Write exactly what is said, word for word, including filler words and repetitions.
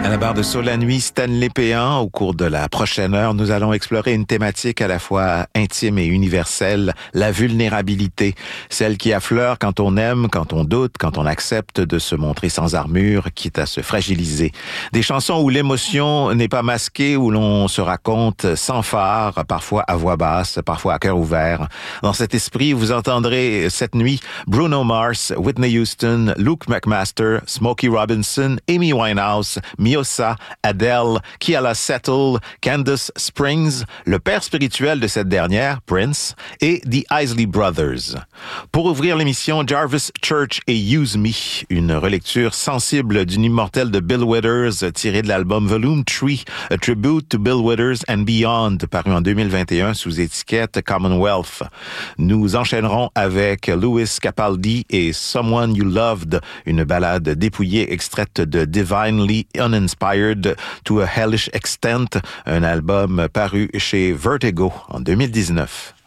À la barre de Saut la nuit, Stanley Péan. Au cours de la prochaine heure, nous allons explorer une thématique à la fois intime et universelle, la vulnérabilité, celle qui affleure quand on aime, quand on doute, quand on accepte de se montrer sans armure, quitte à se fragiliser. Des chansons où l'émotion n'est pas masquée, où l'on se raconte sans phare, parfois à voix basse, parfois à cœur ouvert. Dans cet esprit, vous entendrez cette nuit Bruno Mars, Whitney Houston, Luke McMaster, Smokey Robinson, Amy Winehouse, Miosa, Adele, Keala Settle, Candace Springs, le père spirituel de cette dernière, Prince, et The Isley Brothers. Pour ouvrir l'émission, Jarvis Church et Use Me, une relecture sensible d'une immortelle de Bill Withers tirée de l'album Volume trois, A Tribute to Bill Withers and Beyond, paru en deux mille vingt et un sous étiquette Commonwealth. Nous enchaînerons avec Louis Capaldi et Someone You Loved, une ballade dépouillée extraite de Divinely Uninspired to a Hellish Extent, un album paru chez Vertigo en deux mille dix-neuf.